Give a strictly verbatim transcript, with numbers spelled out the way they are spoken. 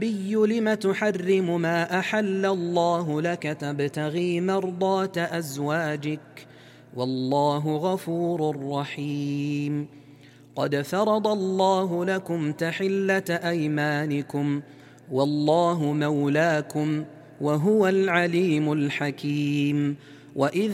النبي لم تحرم ما أحل الله لك تبتغي مرضات أزواجك والله غفور رحيم. قد فرض الله لكم تحلة أيمانكم والله مولاكم وهو العليم الحكيم. وإذ